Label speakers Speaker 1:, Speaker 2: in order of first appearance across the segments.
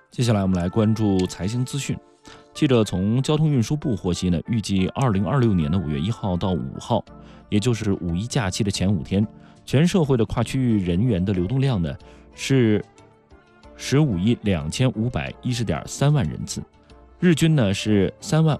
Speaker 1: 接下来我们来关注财经资讯。记者从交通运输部获悉呢，预计2026年的5月1号到5号，也就是五一假期的前5天，全社会的跨区域人员的流动量呢是15亿2510.3万人次，日均呢是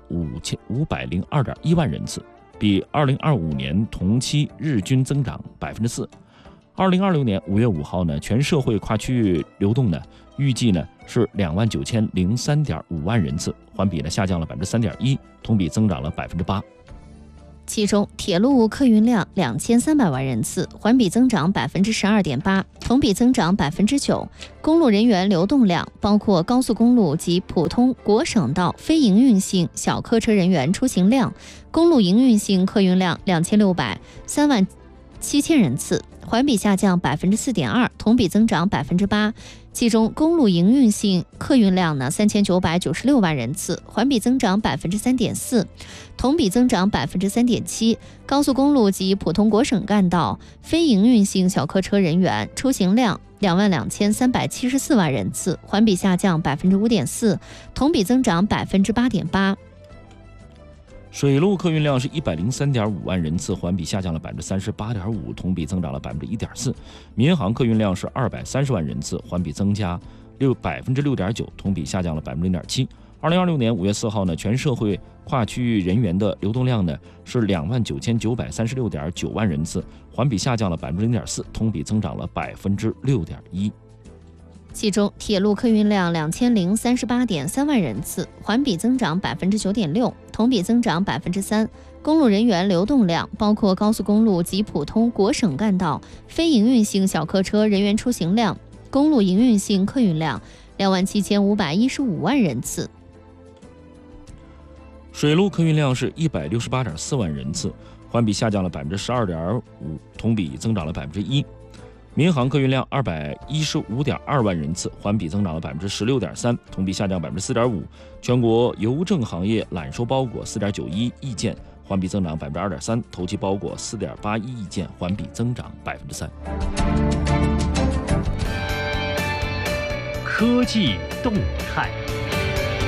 Speaker 1: 35502.1万人次，比2025年同期日均增长4%。2026年5月5号呢，全社会跨区域流动呢，预计呢是29003.5万人次，环比呢下降了3.1%，同比增长了8%。
Speaker 2: 其中，铁路客运量2300万人次，环比增长12.8%，同比增长9%。公路人员流动量，包括高速公路及普通国省道非营运性小客车人员出行量，公路营运性客运量26037000人次，环比下降4.2%，同比增长8%。其中，公路营运性客运量呢3996万人次，环比增长3.4%，同比增长3.7%。高速公路及普通国省干道非营运性小客车人员出行量22374万人次，环比下降5.4%，同比增长8.8%。
Speaker 1: 水路客运量是103.5万人次，环比下降了38.5%，同比增长了1.4%。民航客运量是230万人次，环比增加6.9%，同比下降了0.7%。2026年5月4号呢，全社会跨区域人员的流动量呢是29936.9万人次，环比下降了0.4%，同比增长了6.1%。
Speaker 2: 其中，铁路客运量2038.3万人次，环比增长9.6%，同比增长3%。公路人员流动量，包括高速公路及普通国省干道非营运性小客车人员出行量，公路营运性客运量27515万人次。
Speaker 1: 水路客运量是168.4万人次，环比下降了12.5%，同比增长了1%。民航客运量215.2万人次，环比增长了16.3%，同比下降4.5%。全国邮政行业揽收包裹4.91亿件，环比增长2.3%，投寄包裹4.81亿件，环比增长3%。
Speaker 3: 科技动态。